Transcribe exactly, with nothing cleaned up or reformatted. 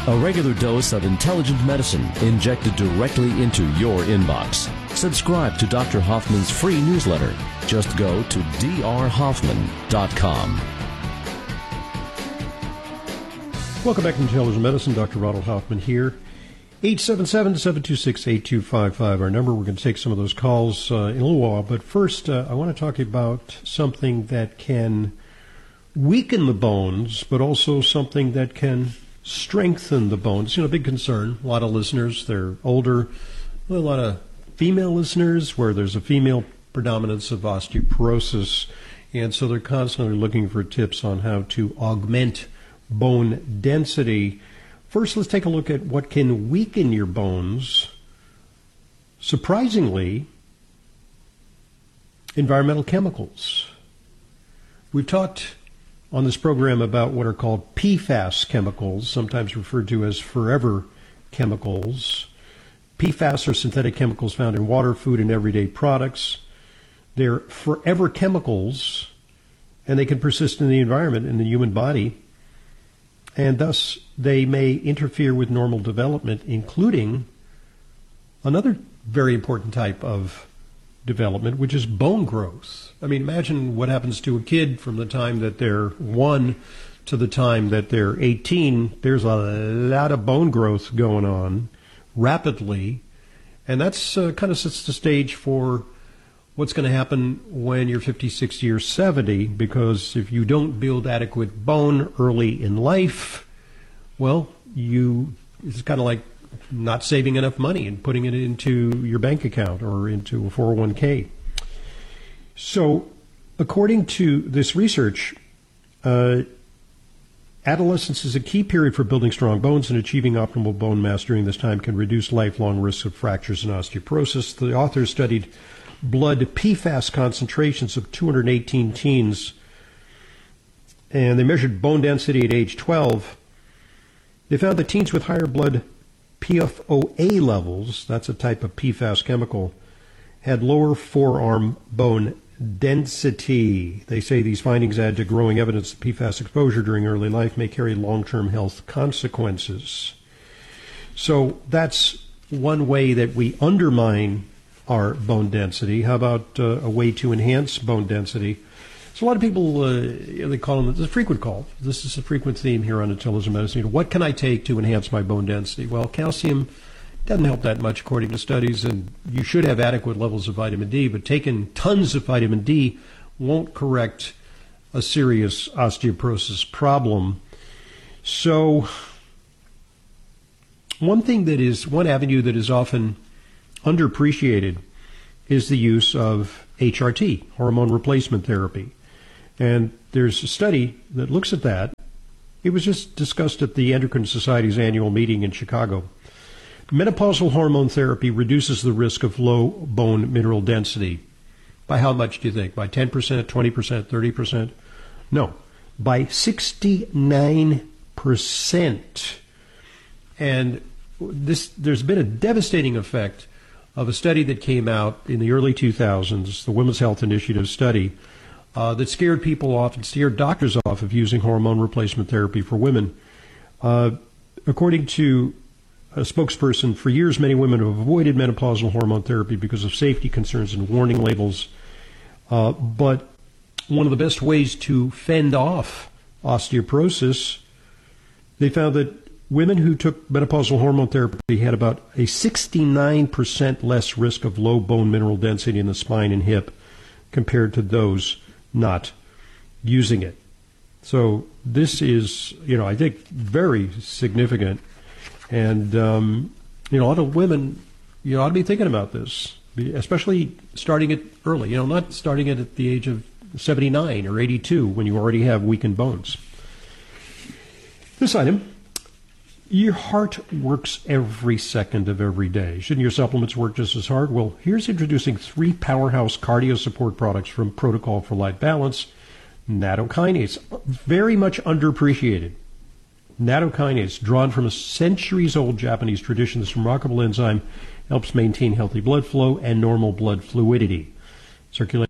A regular dose of intelligent medicine injected directly into your inbox. Subscribe to Doctor Hoffman's free newsletter. Just go to d r hoffman dot com. Welcome back to Intelligent Medicine. Doctor Ronald Hoffman here. eight seven seven, seven two six, eight two five five, our number. We're going to take some of those calls uh, in a little while. But first, uh, I want to talk about something that can weaken the bones, but also something that can strengthen the bones. You know, big concern. A lot of listeners, they're older. A lot of female listeners where there's a female predominance of osteoporosis. And so they're constantly looking for tips on how to augment bone density. First, let's take a look at what can weaken your bones. Surprisingly, environmental chemicals. We've talked on this program about what are called P FAS chemicals, sometimes referred to as forever chemicals. P FAS are synthetic chemicals found in water, food, and everyday products. They're forever chemicals, and they can persist in the environment, in the human body, and thus they may interfere with normal development, including another very important type of development, which is bone growth. I mean, imagine what happens to a kid from the time that they're one to the time that they're eighteen. There's a lot of bone growth going on rapidly, and that's uh, kind of sets the stage for what's going to happen when you're fifty, sixty, or seventy, because if you don't build adequate bone early in life, well, you it's kind of like not saving enough money and putting it into your bank account or into a four oh one k. So, according to this research, uh, adolescence is a key period for building strong bones, and achieving optimal bone mass during this time can reduce lifelong risks of fractures and osteoporosis. The authors studied blood P FAS concentrations of two hundred eighteen teens, and they measured bone density at age twelve. They found that teens with higher blood P F O A levels, that's a type of P FAS chemical, had lower forearm bone density. They say these findings add to growing evidence that P FAS exposure during early life may carry long-term health consequences. So that's one way that we undermine our bone density. How about uh, a way to enhance bone density? So a lot of people, uh, they call them, it's a frequent call. This is a frequent theme here on Intelligent Medicine. What can I take to enhance my bone density? Well, calcium doesn't help that much according to studies, and you should have adequate levels of vitamin D, but taking tons of vitamin D won't correct a serious osteoporosis problem. So one thing that is, one avenue that is often underappreciated is the use of H R T, hormone replacement therapy. And there's a study that looks at that. It was just discussed at the Endocrine Society's annual meeting in Chicago. Menopausal hormone therapy reduces the risk of low bone mineral density. By how much do you think? By ten percent, twenty percent, thirty percent? No, by sixty-nine percent. And this, there's been a devastating effect of a study that came out in the early two thousands, the Women's Health Initiative study, uh, that scared people off and scared doctors off of using hormone replacement therapy for women. Uh, according to a spokesperson, for years many women have avoided menopausal hormone therapy because of safety concerns and warning labels. Uh, but one of the best ways to fend off osteoporosis, they found that women who took menopausal hormone therapy had about a sixty-nine percent less risk of low bone mineral density in the spine and hip compared to those not using it. So this is, you know, I think very significant. And, um, you know, a lot of women, you know, ought to be thinking about this, especially starting it early, you know, not starting it at the age of seventy-nine or eighty-two when you already have weakened bones. This item. Your heart works every second of every day. Shouldn't your supplements work just as hard? Well, here's introducing three powerhouse cardio support products from Protocol for Life Balance. Nattokinase, very much underappreciated. Nattokinase, drawn from a centuries-old Japanese tradition, this remarkable enzyme helps maintain healthy blood flow and normal blood fluidity. Circulation